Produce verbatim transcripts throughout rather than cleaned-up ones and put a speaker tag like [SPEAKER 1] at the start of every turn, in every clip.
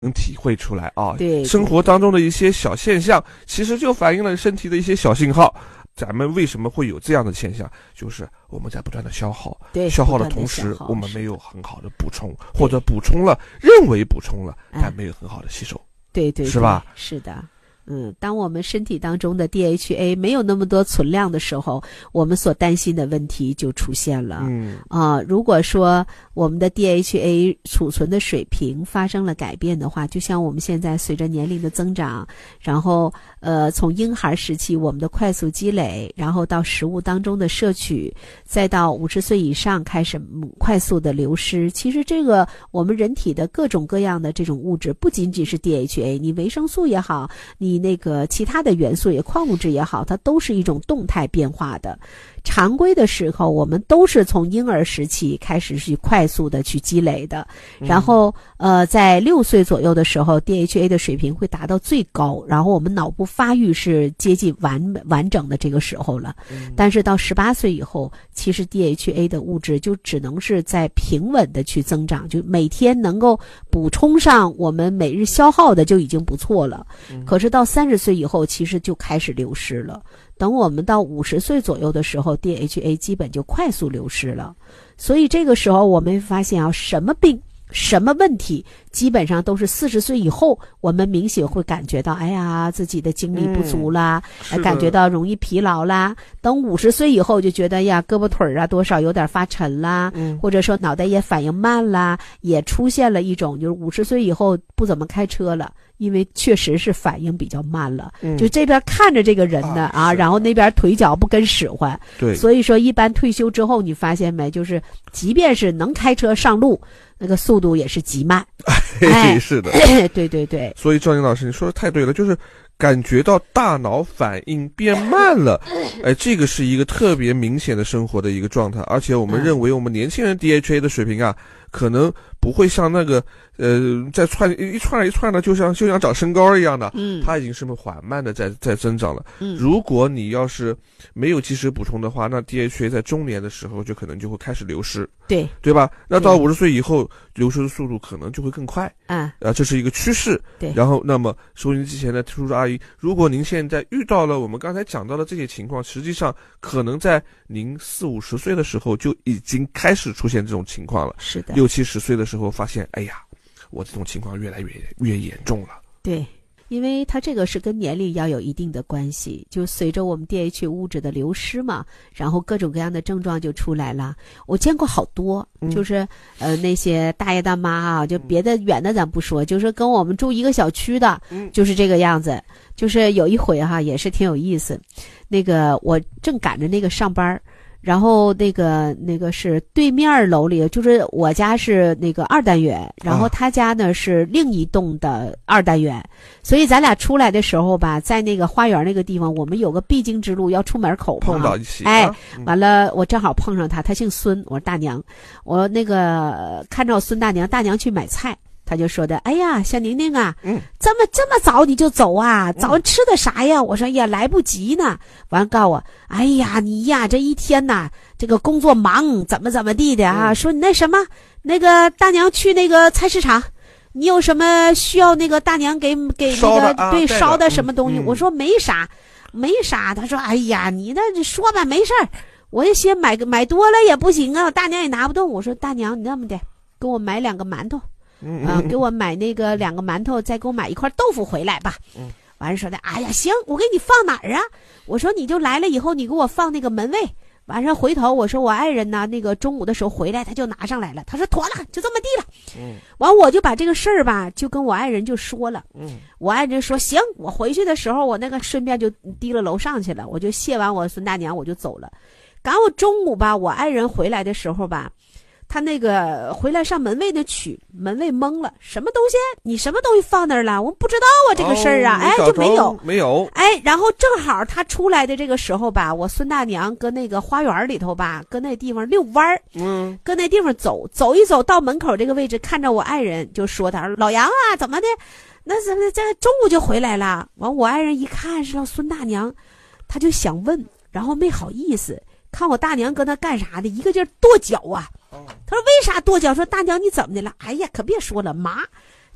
[SPEAKER 1] 能体会出来啊。
[SPEAKER 2] 对，
[SPEAKER 1] 生活当中的一些小现象，其实就反映了身体的一些小信号。咱们为什么会有这样的现象？就是我们在不断的消耗，
[SPEAKER 2] 对，
[SPEAKER 1] 消耗的同时，我们没有很好的补充，或者补充了，认为补充了，但没有很好的吸收。
[SPEAKER 2] 对对，
[SPEAKER 1] 是吧？
[SPEAKER 2] 是的。嗯，当我们身体当中的 D H A 没有那么多存量的时候，我们所担心的问题就出现了。
[SPEAKER 1] 嗯
[SPEAKER 2] 啊，如果说我们的 D H A 储存的水平发生了改变的话，就像我们现在随着年龄的增长，然后呃从婴孩时期我们的快速积累，然后到食物当中的摄取，再到五十岁以上开始快速的流失。其实这个我们人体的各种各样的这种物质，不仅仅是 D H A， 你维生素也好，你那个其他的元素也矿物质也好，它都是一种动态变化的。常规的时候，我们都是从婴儿时期开始去快速的去积累的，然后呃，在六岁左右的时候 ，D H A 的水平会达到最高，然后我们脑部发育是接近完完整的这个时候了。但是到十八岁以后，其实 D H A 的物质就只能是在平稳的去增长，就每天能够补充上我们每日消耗的就已经不错了。可是到三十岁以后，其实就开始流失了。等我们到五十岁左右的时候 ，D H A 基本就快速流失了。所以这个时候我们发现啊，什么病、什么问题，基本上都是四十岁以后，我们明显会感觉到，哎呀，自己的精力不足啦，嗯、感觉到容易疲劳啦。等五十岁以后，就觉得哎呀，胳膊腿啊多少有点发沉啦，嗯、或者说脑袋也反应慢啦，也出现了一种就是五十岁以后不怎么开车了。因为确实是反应比较慢了，嗯、就这边看着这个人呢 啊, 啊，然后那边腿脚不跟使唤，
[SPEAKER 1] 对，
[SPEAKER 2] 所以说一般退休之后，你发现没，就是即便是能开车上路，那个速度也是极慢。
[SPEAKER 1] 哎，是的，
[SPEAKER 2] 对对对。
[SPEAKER 1] 所以赵宁老师，你说的太对了，就是感觉到大脑反应变慢了，哎，这个是一个特别明显的生活的一个状态，而且我们认为我们年轻人 D H A 的水平啊，可能不会像那个呃，在串一串一串的，就像就像长身高一样的，嗯，它已经是缓慢的在在增长了。嗯，如果你要是没有及时补充的话，那 D H A 在中年的时候就可能就会开始流失，
[SPEAKER 2] 对
[SPEAKER 1] 对吧？那到五十岁以后，流失的速度可能就会更快，
[SPEAKER 2] 啊，
[SPEAKER 1] 啊，这是一个趋势。
[SPEAKER 2] 对，
[SPEAKER 1] 然后那么收音机前的叔叔阿姨，如果您现在遇到了我们刚才讲到的这些情况，实际上可能在您四五十岁的时候就已经开始出现这种情况了。
[SPEAKER 2] 是的，
[SPEAKER 1] 六七十岁的时候发现，哎呀，我这种情况越来越越严重了。
[SPEAKER 2] 对，因为它这个是跟年龄要有一定的关系，就随着我们 D H A 物质的流失嘛，然后各种各样的症状就出来了。我见过好多，嗯、就是呃那些大爷大妈啊，就别的远的咱不说，就是跟我们住一个小区的，就是这个样子。就是有一回哈，也是挺有意思，那个我正赶着那个上班。然后那个那个是对面楼里，就是我家是那个二单元，然后他家呢是另一栋的二单元，所以咱俩出来的时候吧，在那个花园那个地方，我们有个必经之路要出门口嘛，
[SPEAKER 1] 碰到一起，
[SPEAKER 2] 哎，完了我正好碰上他，他姓孙，我说大娘，我那个看着我孙大娘，大娘去买菜。他就说的，哎呀，小宁宁啊，嗯，这么这么早你就走啊？早上吃的啥呀？我说呀，来不及呢。完告我，哎呀，你呀，这一天呐，这个工作忙，怎么怎么地的啊？嗯、说你那什么，那个大娘去那个菜市场，你有什么需要那个大娘给给那个、啊、对烧的什么东西？嗯、我说没啥，没啥。他说，哎呀，你那说吧，没事儿。我也先买个买多了也不行啊，大娘也拿不动。我说大娘，你那么的，给我买两个馒头。嗯、呃，给我买那个两个馒头，再给我买一块豆腐回来吧。嗯，完了说的，哎呀，行，我给你放哪儿啊？我说你就来了以后，你给我放那个门卫。完了回头我说我爱人呢，那个中午的时候回来，他就拿上来了。他说妥了，就这么地了。嗯，完我就把这个事儿吧，就跟我爱人就说了。嗯，我爱人说行，我回去的时候我那个顺便就提了楼上去了，我就谢完我孙大娘我就走了。赶我中午吧，我爱人回来的时候吧。他那个回来上门卫那取，门卫懵了，什么东西？你什么东西放那儿了？我不知道啊，这个事儿啊，哦、哎，就没有，
[SPEAKER 1] 没有，
[SPEAKER 2] 哎，然后正好他出来的这个时候吧，我孙大娘搁那个花园里头吧，搁那地方遛弯儿，嗯，搁那地方走，走一走到门口这个位置，看着我爱人就说他老杨啊，怎么的？那怎么这中午就回来了？完，我爱人一看是孙大娘，他就想问，然后没好意思。看我大娘搁那干啥的，一个劲儿跺脚啊！他说为啥跺脚？说大娘你怎么的了？哎呀，可别说了，麻，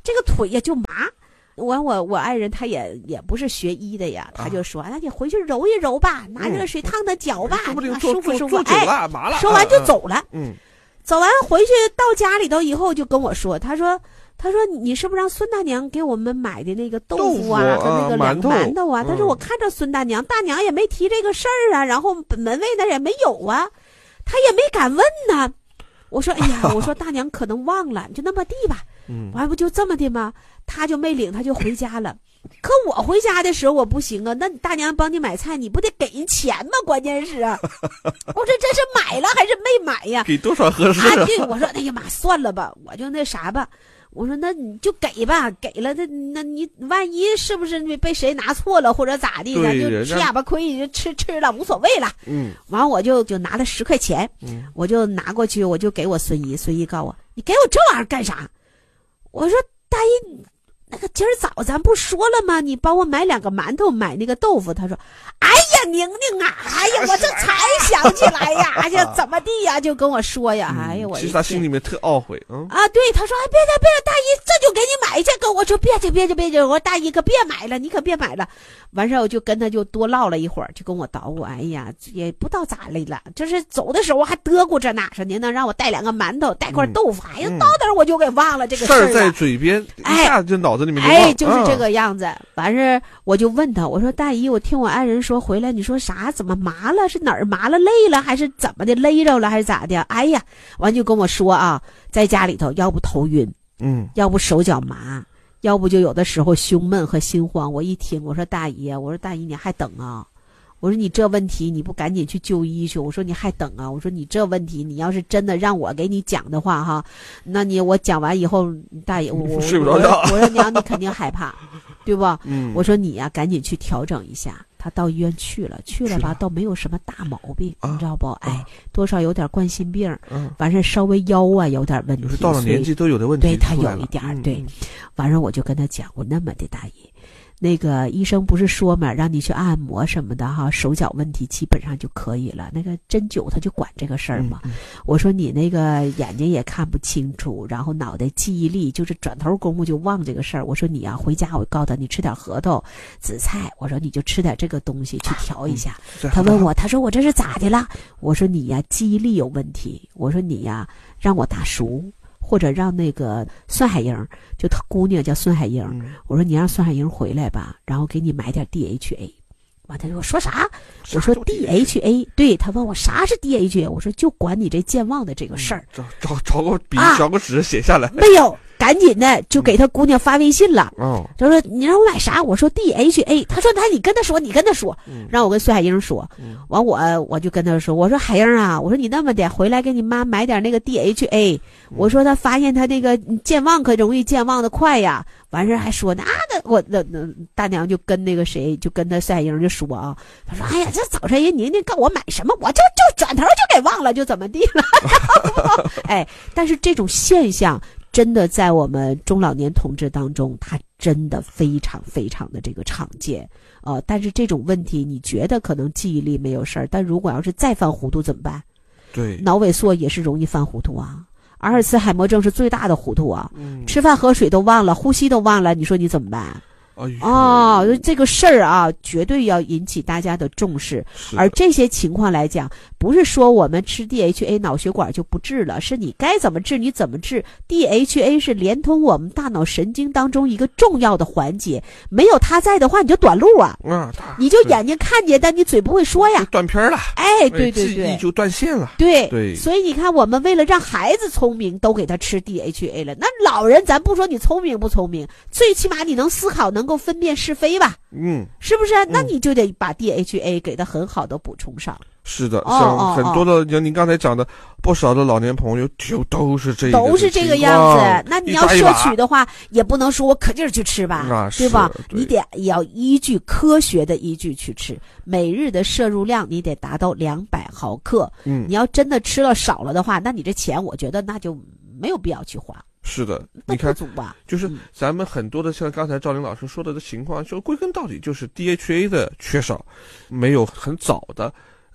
[SPEAKER 2] 这个腿呀就麻。完我我爱人他也也不是学医的呀，他就说、啊、那你回去揉一揉吧，拿热水烫的脚吧，
[SPEAKER 1] 说不定
[SPEAKER 2] 舒服舒服，
[SPEAKER 1] 做久了麻了。
[SPEAKER 2] 说完就走了。
[SPEAKER 1] 嗯，
[SPEAKER 2] 走完回去到家里头以后就跟我说，他说他说你是不是让孙大娘给我们买的那个豆腐啊
[SPEAKER 1] 豆腐
[SPEAKER 2] 和那个两馒头啊？
[SPEAKER 1] 嗯、
[SPEAKER 2] 他说我看着孙大娘，大娘也没提这个事儿啊，然后门卫那也没有啊，他也没敢问呢。我说哎呀，我说大娘可能忘了，就那么地吧。
[SPEAKER 1] 嗯，
[SPEAKER 2] 完不就这么的吗？他就没领，他就回家了。可我回家的时候我不行啊，那你大娘帮你买菜，你不得给人钱吗？关键是啊，我说这是买了还是没买呀？
[SPEAKER 1] 给多少合适啊？
[SPEAKER 2] 啊对，我说哎呀妈，算了吧，我就那啥吧。我说那你就给吧，给了那那你万一是不是被谁拿错了或者咋地，咱就吃哑巴亏，就吃吃了无所谓了。
[SPEAKER 1] 嗯，
[SPEAKER 2] 完我就就拿了十块钱，
[SPEAKER 1] 嗯，
[SPEAKER 2] 我就拿过去，我就给我孙姨，孙姨告我，你给我这玩意儿干啥？我说大姨，那个今儿早咱不说了吗？你帮我买两个馒头，买那个豆腐。他说：“哎呀，宁宁啊，哎呀，我这才想起来呀，哎呀，怎么地呀？”就跟我说呀，
[SPEAKER 1] 嗯、
[SPEAKER 2] 哎呀，我
[SPEAKER 1] 其实他心里面特懊悔，嗯
[SPEAKER 2] 啊，对，他说：“哎，别别别，大姨，这就给你买去。”跟我说：“别去别去别去。”我说：“大姨可别买了，你可别买了。”完事儿我就跟他就多唠了一会儿，就跟我捣鼓，哎呀，也不知道咋的了，就是走的时候还嘚咕着呢，说您能让我带两个馒头，带块豆腐，嗯、哎呀，到那儿我就给忘了这个事儿
[SPEAKER 1] 事儿在嘴边，一下子就脑子里面就忘
[SPEAKER 2] 哎，哎，就是这个样子。嗯、完事儿我就问他，我说大姨，我听我爱人说回来，你说啥？怎么麻了？是哪儿麻了？累了还是怎么的？勒着了还是咋的？哎呀，完就跟我说啊，在家里头要不头晕，
[SPEAKER 1] 嗯，
[SPEAKER 2] 要不手脚麻。要不就有的时候胸闷和心慌。我一听，我说大姨，我说大姨你还等啊？我说你这问题你不赶紧去就医去？我说你还等啊？我说你这问题你要是真的让我给你讲的话哈，那你我讲完以后，大爷我
[SPEAKER 1] 睡不着觉。
[SPEAKER 2] 我说娘你肯定害怕，对吧？
[SPEAKER 1] 嗯，
[SPEAKER 2] 我说你呀、啊、赶紧去调整一下。他到医院去了，去了吧，倒没有什么大毛病，
[SPEAKER 1] 啊、
[SPEAKER 2] 你知道不？哎，啊、多少有点冠心病，
[SPEAKER 1] 嗯，
[SPEAKER 2] 完事稍微腰啊有点问题，
[SPEAKER 1] 就是到了年纪都有的问题，
[SPEAKER 2] 对他有一点、嗯、对。完事我就跟他讲，我那么的大姨，那个医生不是说嘛，让你去按摩什么的哈，手脚问题基本上就可以了。那个针灸他就管这个事儿嘛。
[SPEAKER 1] 嗯嗯、
[SPEAKER 2] 我说你那个眼睛也看不清楚，然后脑袋记忆力就是转头功夫就忘这个事儿。我说你啊，回家我告诉他你吃点核桃、紫菜，我说你就吃点这个东西去调一下。嗯、他问我，他说我这是咋的了？我说你呀记忆力有问题。我说你呀让我打熟。或者让那个孙海英，就她姑娘叫孙海英，嗯、我说你让孙海英回来吧，然后给你买点 D H A。完，他说说啥？我说 D H A， 对，他问我啥是 D H A， 我说就管你这健忘的这个事儿。
[SPEAKER 1] 找找找个笔，找个纸写下来。
[SPEAKER 2] 没有，赶紧的就给他姑娘发微信了。哦，他说你让我买啥？我说 D H A。他说那你跟他说，你跟他说，嗯、让我跟孙海英说。嗯、完我我就跟他说，我说海英啊，我说你那么的回来给你妈买点那个 D H A。嗯、我说他发现他那个健忘可容易健忘的快呀。完事还说呢啊，那我那那大娘就跟那个谁，就跟他赛英就说啊，他说哎呀，这早晨人宁宁告我买什么，我就就转头就给忘了，就怎么地了。哎，但是这种现象真的在我们中老年同志当中，它真的非常非常的这个常见。呃，但是这种问题，你觉得可能记忆力没有事儿，但如果要是再犯糊涂怎么办？
[SPEAKER 1] 对，
[SPEAKER 2] 脑萎缩也是容易犯糊涂啊。阿尔茨海默症是最大的糊涂啊！
[SPEAKER 1] 嗯、
[SPEAKER 2] 吃饭喝水都忘了，呼吸都忘了，你说你怎么办？
[SPEAKER 1] 哎、
[SPEAKER 2] 哦，这个事儿啊，绝对要引起大家的重视。而这些情况来讲，不是说我们吃 D H A 脑血管就不治了，是你该怎么治你怎么治。D H A 是连通我们大脑神经当中一个重要的环节，没有它在的话，你就短路啊！
[SPEAKER 1] 啊，
[SPEAKER 2] 你就眼睛看见，但你嘴不会说呀，
[SPEAKER 1] 断片了。
[SPEAKER 2] 哎，对对对，
[SPEAKER 1] 记忆就断线了。
[SPEAKER 2] 对
[SPEAKER 1] 对，
[SPEAKER 2] 所以你看，我们为了让孩子聪明，都给他吃 D H A 了。那老人，咱不说你聪明不聪明，最起码你能思考，能够分辨是非吧？
[SPEAKER 1] 嗯，
[SPEAKER 2] 是不是？那你就得把 D H A 给他很好的补充上。
[SPEAKER 1] 是的，像很多的，像您刚才讲的，不少的老年朋友就都是这个，
[SPEAKER 2] 都是这个样子。那你要摄取的话，也不能说我可劲儿去吃吧，
[SPEAKER 1] 啊、
[SPEAKER 2] 对吧？
[SPEAKER 1] 对，
[SPEAKER 2] 你得也要依据科学的依据去吃，每日的摄入量你得达到两百毫克。
[SPEAKER 1] 嗯，
[SPEAKER 2] 你要真的吃了少了的话，那你这钱我觉得那就没有必要去花。
[SPEAKER 1] 是的，你看，
[SPEAKER 2] 啊、
[SPEAKER 1] 就是咱们很多的像刚才赵林老师说的的情况，就归根到底就是 D H A 的缺少，没有很早的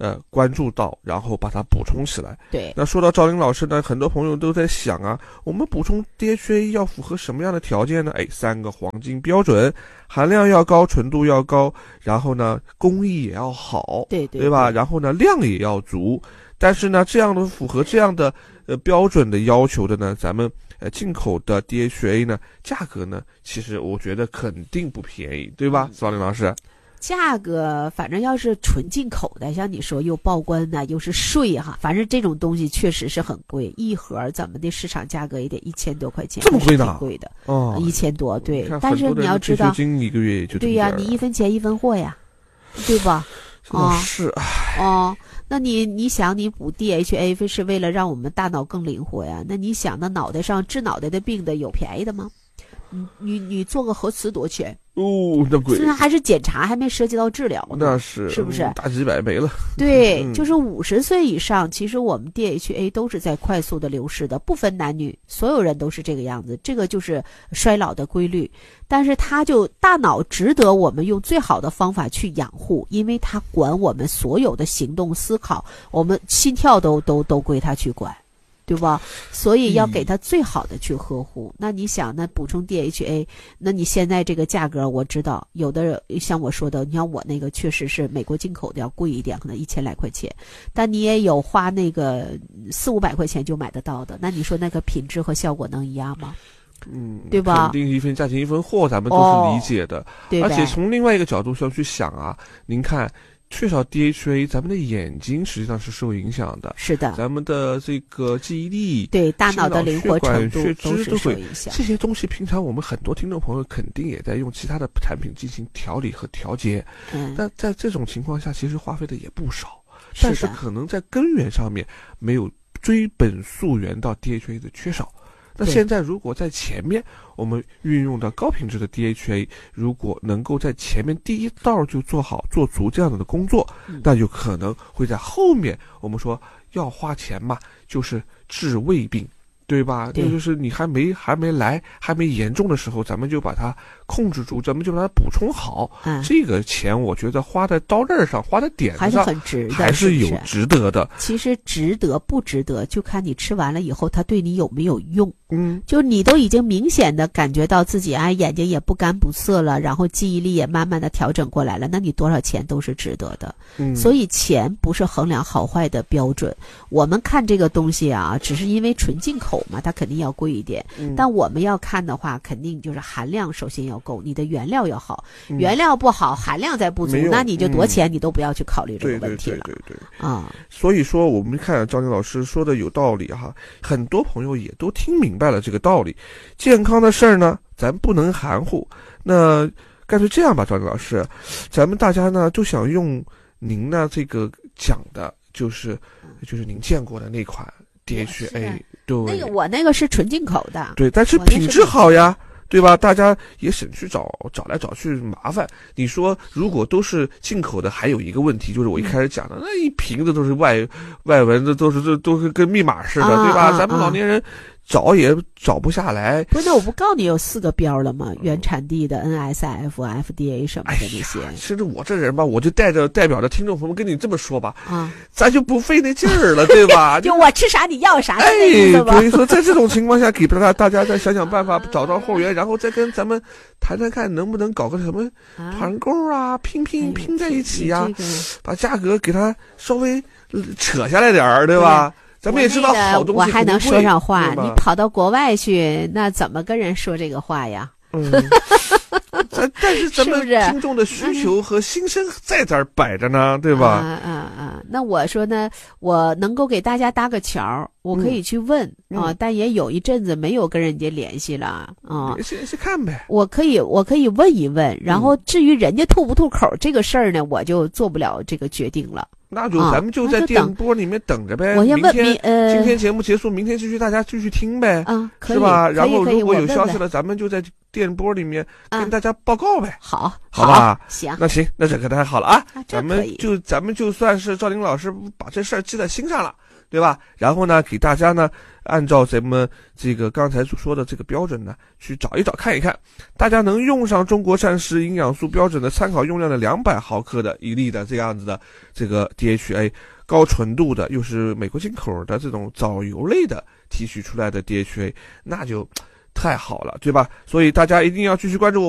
[SPEAKER 1] 呃关注到，然后把它补充起来。
[SPEAKER 2] 对，
[SPEAKER 1] 那说到赵林老师呢，很多朋友都在想啊，我们补充 D H A 要符合什么样的条件呢？哎，三个黄金标准，含量要高，纯度要高，然后呢工艺也要好，
[SPEAKER 2] 对对
[SPEAKER 1] 对吧？然后呢量也要足。但是呢，这样的符合这样的呃标准的要求的呢，咱们呃进口的 D H A 呢，价格呢，其实我觉得肯定不便宜，对吧？赵林老师。
[SPEAKER 2] 价格反正要是纯进口的，像你说又报关呢，又是税哈，反正这种东西确实是很贵，一盒咱们的市场价格也得一千多块钱，
[SPEAKER 1] 这么贵呢？
[SPEAKER 2] 挺贵的
[SPEAKER 1] 哦，
[SPEAKER 2] 一千多，对。但是你要知道，
[SPEAKER 1] 一个月也就
[SPEAKER 2] 对呀，你一分钱一分货呀，对吧？
[SPEAKER 1] 哦，是
[SPEAKER 2] 哦，那你你想，你补 D H A 是为了让我们大脑更灵活呀？那你想，那脑袋上治脑袋的病的有便宜的吗？你你你做个核磁多钱？
[SPEAKER 1] 哦，那贵，
[SPEAKER 2] 虽然还是检查，还没涉及到治疗呢，
[SPEAKER 1] 那是
[SPEAKER 2] 是不是
[SPEAKER 1] 大几百没了？
[SPEAKER 2] 对，
[SPEAKER 1] 嗯、
[SPEAKER 2] 就是五十岁以上，其实我们 D H A 都是在快速的流失的，不分男女，所有人都是这个样子，这个就是衰老的规律。但是它就大脑值得我们用最好的方法去养护，因为它管我们所有的行动思考，我们心跳都都都归它去管。对吧？所以要给他最好的去呵护。嗯、那你想，那补充 D H A， 那你现在这个价格，我知道有的像我说的，你像我那个确实是美国进口的要贵一点，可能一千来块钱，但你也有花那个四五百块钱就买得到的。那你说那个品质和效果能一样吗？
[SPEAKER 1] 嗯，
[SPEAKER 2] 对吧？
[SPEAKER 1] 肯定一分价钱一分货，咱们都是理解的。哦、
[SPEAKER 2] 对，
[SPEAKER 1] 而且从另外一个角度上去想啊，您看。缺少 D H A， 咱们的眼睛实际上是受影响的。
[SPEAKER 2] 是的，
[SPEAKER 1] 咱们的这个记忆力、
[SPEAKER 2] 对大脑的灵活程度
[SPEAKER 1] 都是
[SPEAKER 2] 受影响。
[SPEAKER 1] 这些东西，平常我们很多听众朋友肯定也在用其他的产品进行调理和调节。嗯，但在这种情况下，其实花费的也不少，
[SPEAKER 2] 是
[SPEAKER 1] 但是可能在根源上面没有追本溯源到 D H A 的缺少。那现在如果在前面我们运用的高品质的 D H A， 如果能够在前面第一道就做好做足这样的工作，
[SPEAKER 2] 嗯、
[SPEAKER 1] 那就可能会在后面我们说要花钱嘛，就是治胃病，对吧？
[SPEAKER 2] 对，
[SPEAKER 1] 那就是你还没还没来还没严重的时候，咱们就把它控制住，咱们就把它补充好。
[SPEAKER 2] 嗯、
[SPEAKER 1] 这个钱我觉得花在刀刃上，花在点子上
[SPEAKER 2] 还是很值的，
[SPEAKER 1] 还是有值得的。
[SPEAKER 2] 其实值得不值得，就看你吃完了以后，它对你有没有用。
[SPEAKER 1] 嗯，
[SPEAKER 2] 就你都已经明显的感觉到自己啊眼睛也不干不涩了，然后记忆力也慢慢的调整过来了，那你多少钱都是值得的。
[SPEAKER 1] 嗯，
[SPEAKER 2] 所以钱不是衡量好坏的标准。我们看这个东西啊，只是因为纯进口嘛，它肯定要贵一点。
[SPEAKER 1] 嗯，
[SPEAKER 2] 但我们要看的话，肯定就是含量首先要够，你的原料要好，
[SPEAKER 1] 嗯、
[SPEAKER 2] 原料不好，含量再不足，那你就多钱你都不要去考虑这个问题了。
[SPEAKER 1] 对对对对对
[SPEAKER 2] 啊，
[SPEAKER 1] 所以说我们看张宁老师说的有道理哈，很多朋友也都听明白了这个道理。健康的事儿呢，咱不能含糊。那干脆这样吧，赵宁老师，咱们大家呢就想用您呢这个讲的，就是就是您见过的那款 D H A， 对，
[SPEAKER 2] 那个我那个是纯进口的，
[SPEAKER 1] 对，但是品质好呀。对吧？大家也省去找找来找去麻烦。你说，如果都是进口的，还有一个问题，就是我一开始讲的，那一瓶子都是外外文的，都是这都是跟密码似的，
[SPEAKER 2] 啊、
[SPEAKER 1] 对吧？
[SPEAKER 2] 啊、
[SPEAKER 1] 咱们老年人找也找不下来。
[SPEAKER 2] 不是，那我不告诉你有四个标了吗？原产地的 N S F、F D A 什么的那些。
[SPEAKER 1] 哎、其实我这人吧，我就带着代表着听众朋友跟你这么说吧，
[SPEAKER 2] 啊，
[SPEAKER 1] 咱就不费那劲儿了，对吧？
[SPEAKER 2] 就我吃啥你要啥，
[SPEAKER 1] 哎，所以说在这种情况下，给大家大家再想想办法，找到后援，然后再跟咱们谈谈看能不能搞个什么团购啊，拼拼拼在一起呀、啊，
[SPEAKER 2] 这个、
[SPEAKER 1] 把价格给它稍微扯下来点儿，对吧？咱们也知道好东西，
[SPEAKER 2] 我还能说上话。你跑到国外去，那怎么跟人说这个话呀？
[SPEAKER 1] 嗯，但但是咱们听众的需求和心声在这儿摆着呢，对吧？
[SPEAKER 2] 啊啊啊！那我说呢，我能够给大家搭个桥，我可以去问、
[SPEAKER 1] 嗯、
[SPEAKER 2] 啊，但也有一阵子没有跟人家联系了啊。
[SPEAKER 1] 联系联系看呗。
[SPEAKER 2] 我可以，我可以问一问，然后至于人家吐不吐口这个事儿呢，我就做不了这个决定了。
[SPEAKER 1] 那就咱们就在电波里面等着呗。
[SPEAKER 2] 啊、我先问明呃，
[SPEAKER 1] 今天节目结束，明天继续大家继续听呗，
[SPEAKER 2] 啊，可以
[SPEAKER 1] 是吧？然后如果有消息
[SPEAKER 2] 了，
[SPEAKER 1] 咱们就在电波里面跟大家报告呗。
[SPEAKER 2] 啊、好，
[SPEAKER 1] 好吧，
[SPEAKER 2] 行，
[SPEAKER 1] 那行，那这可太好了啊！
[SPEAKER 2] 啊
[SPEAKER 1] 咱们就咱们就算是赵林老师把这事儿记在心上了， 对吧？然后呢，给大家呢，按照咱们这个刚才所说的这个标准呢，去找一找看一看，大家能用上中国膳食营养素标准的参考用量的两百毫克的一粒的这样子的这个 D H A， 高纯度的又是美国进口的这种藻油类的提取出来的 D H A， 那就太好了，对吧？所以大家一定要继续关注我们。